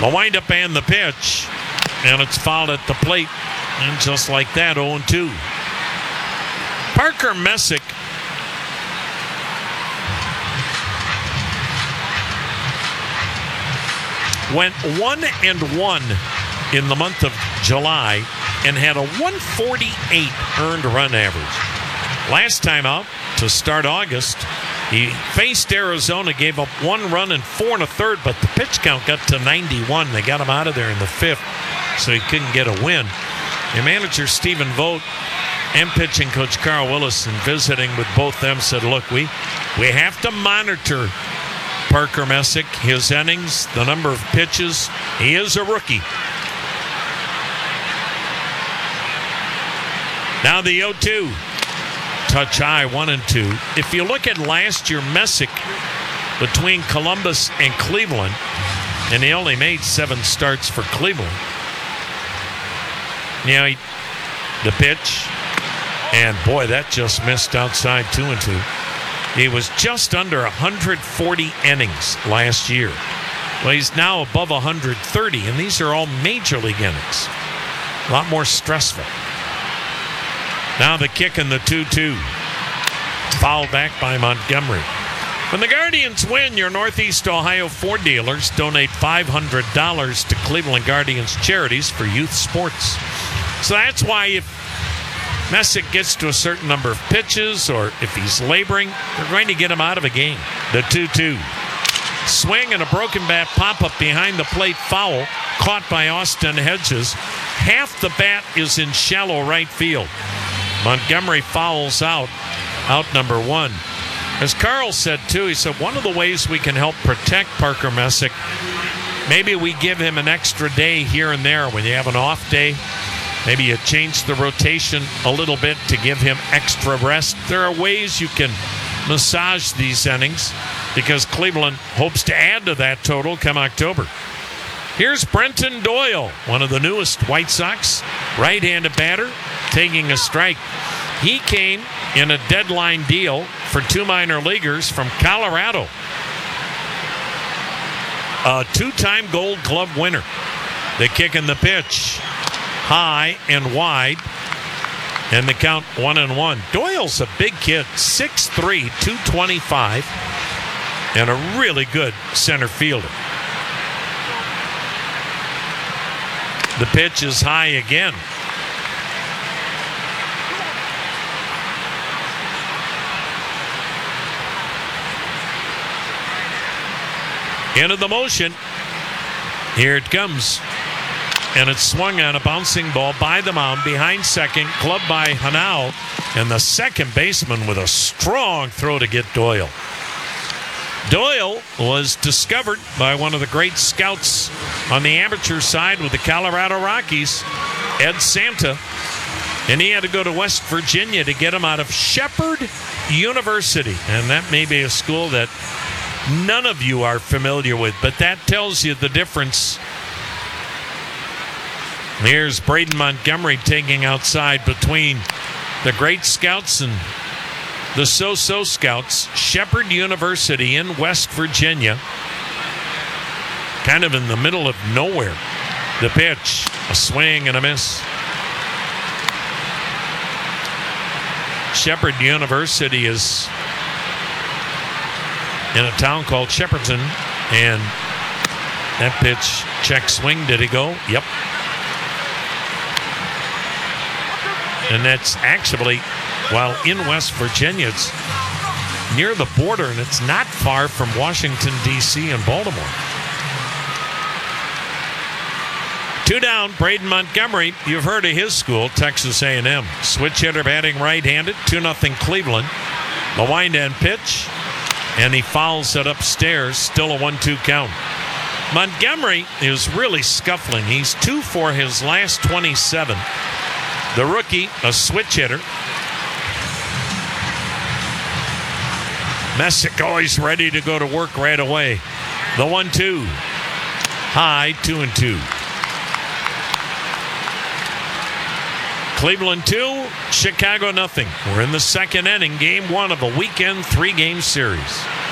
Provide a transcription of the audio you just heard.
The windup and the pitch. And it's fouled at the plate. And just like that, 0-2. Parker Messick went 1-1 in the month of July and had a 148 earned run average. Last time out, to start August, he faced Arizona, gave up 1 run and 4 1/3, but the pitch count got to 91. They got him out of there in the 5th, so he couldn't get a win. And manager Stephen Vogt and pitching coach Carl Willis, in visiting with both them, said, look, we have to monitor Parker Messick, his innings, the number of pitches. He is a rookie. Now the 0-2. Touch high, 1-2. If you look at last year, Messick, between Columbus and Cleveland, and he only made 7 starts for Cleveland. Now, the pitch, and boy, that just missed outside, 2-2. He was just under 140 innings last year. Well, he's now above 130, and these are all major league innings. A lot more stressful. Now the kick in the 2-2. Fouled back by Montgomery. When the Guardians win, your Northeast Ohio Ford dealers donate $500 to Cleveland Guardians Charities for youth sports. So that's why if Messick gets to a certain number of pitches, or if he's laboring, they're going to get him out of a game. The 2-2. Swing and a broken bat pop-up behind the plate, foul, caught by Austin Hedges. Half the bat is in shallow right field. Montgomery fouls out number 1. As Carl said, too, he said one of the ways we can help protect Parker Messick, maybe we give him an extra day here and there when you have an off day. Maybe you change the rotation a little bit to give him extra rest. There are ways you can massage these innings because Cleveland hopes to add to that total come October. Here's Brenton Doyle, one of the newest White Sox, right-handed batter, taking a strike. He came in a deadline deal for 2 minor leaguers from Colorado. A 2-time Gold Glove winner. The kick and the pitch. High and wide. And the count 1-1. Doyle's a big kid, 6'3", 225, and a really good center fielder. The pitch is high again. Into the motion. Here it comes. And it's swung on, a bouncing ball by the mound behind second, clubbed by Hanau, and the second baseman with a strong throw to get Doyle. Doyle was discovered by one of the great scouts on the amateur side with the Colorado Rockies, Ed Santa, and he had to go to West Virginia to get him out of Shepherd University. And that may be a school that none of you are familiar with, but that tells you the difference. Here's Braden Montgomery taking outside between the great scouts and the so-so scouts. Shepherd University in West Virginia, kind of in the middle of nowhere. The pitch, a swing and a miss. Shepherd University is in a town called Shepperton, and that pitch, check swing, did he go? Yep. And that's actually, while in West Virginia, it's near the border, and it's not far from Washington, D.C. and Baltimore. 2 down, Braden Montgomery. You've heard of his school, Texas A&M. Switch hitter batting right-handed, 2-0 Cleveland. The wind and pitch, and he fouls it upstairs, still a 1-2 count. Montgomery is really scuffling. He's 2 for his last 27. The rookie, a switch hitter. Messick always ready to go to work right away. The 1-2. High, 2-2. Cleveland 2, Chicago nothing. We're in the second inning, game 1 of a weekend 3-game series.